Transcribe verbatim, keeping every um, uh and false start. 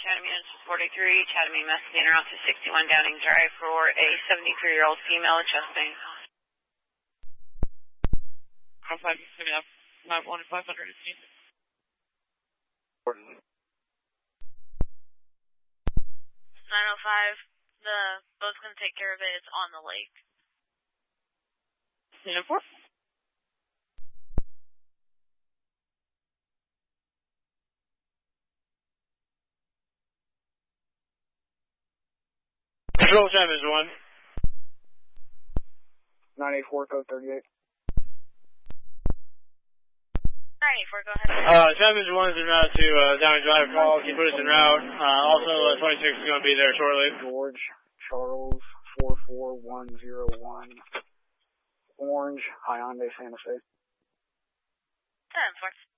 Chatham Units forty-three, Chatham Messenger out to sixty-one Downing Drive for a seventy-three-year-old female adjusting. Oh, five, seven, five, one, five hundred. nine oh five, the boat's going to take care of it. It's on the lake. nine oh four. Control seven is one. nine eight four, code thirty-eight. nine eight four, go ahead. Uh, seven is one is en route to uh, Downing Drive call. Can you put us en route? Uh, also, uh, twenty-six is going to be there shortly. George, Charles, four four one zero one. Orange, Hyundai, Santa Fe. ten four.